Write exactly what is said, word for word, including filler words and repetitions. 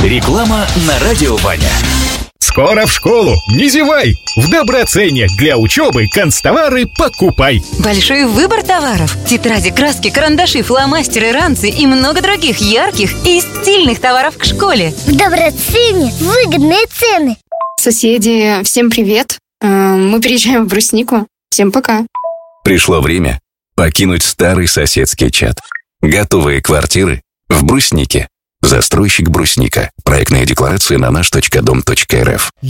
Реклама на радио Ваня. Скоро в школу, не зевай! В Доброцене для учебы канцтовары покупай. Большой выбор товаров: тетради, краски, карандаши, фломастеры, ранцы и много других ярких и стильных товаров к школе. В Доброцене выгодные цены. Соседи, всем привет. Мы переезжаем в Бруснику. Всем пока. Пришло время покинуть старый соседский чат. Готовые квартиры в Бруснике. Застройщик Брусника. Проектная декларация на наш точка дом точка эр эф.